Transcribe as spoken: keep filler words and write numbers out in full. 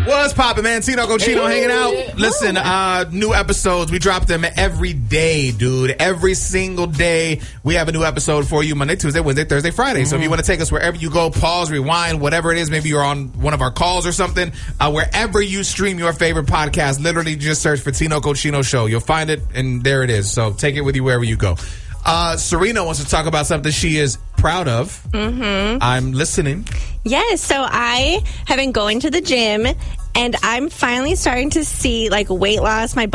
What's poppin', man? Tino Cochino hanging out. Listen, uh, new episodes. We drop them every day, dude. Every single day, we have a new episode for you. Monday, Tuesday, Wednesday, Thursday, Friday. Mm-hmm. So if you want to take us wherever you go, pause, rewind, whatever it is. Maybe you're on one of our calls or something. Uh, wherever you stream your favorite podcast, literally just search for Tino Cochino Show. You'll find it, and there it is. So take it with you wherever you go. Uh, Serena wants to talk about something she is proud of. Mm-hmm. I'm listening. Yes, so I have been going to the gym, and I'm finally starting to see, like, weight loss. My